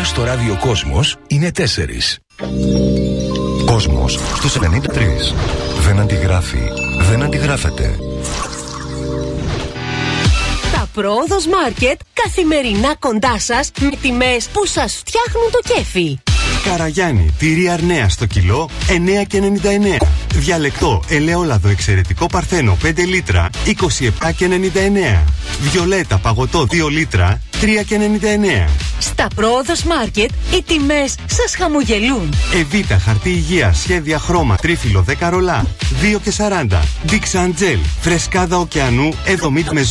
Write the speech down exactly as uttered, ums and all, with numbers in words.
Τώρα στο ράδιο Κόσμος είναι τέσσερις. Κόσμος στους ενενήντα τρία. Δεν αντιγράφει. Δεν αντιγράφεται. Τα Πρόοδος Μάρκετ καθημερινά κοντά σας με τιμές που σας φτιάχνουν το κέφι. Καραγιάννη, τυρί Αρνέα στο κιλό εννέα και ενενήντα εννέα. Διαλεκτό ελαιόλαδο εξαιρετικό παρθένο πέντε λίτρα είκοσι επτά και ενενήντα εννέα. Βιολέτα παγωτό δύο λίτρα τρία και ενενήντα εννέα. Στα Πρόοδος Μάρκετ οι τιμές σας χαμογελούν. Εβίτα χαρτί υγεία σχέδια χρώμα τρίφυλλο δέκα ρολά δύο και σαράντα. Dixan Gel φρεσκάδα ωκεανού εβδομήντα με